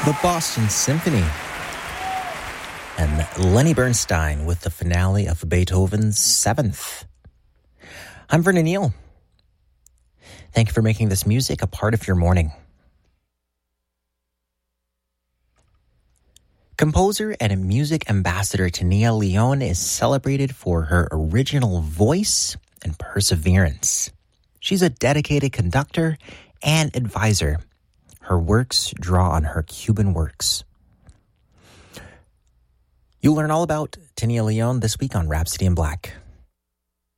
The Boston Symphony. And Lenny Bernstein with the finale of Beethoven's Seventh. I'm Vernon Neal. Thank you for making this music a part of your morning. Composer and music ambassador Tennia Leon is celebrated for her original voice and perseverance. She's a dedicated conductor and advisor. Her works draw on her Cuban works. You'll learn all about Tennia Leon this week on Rhapsody in Black.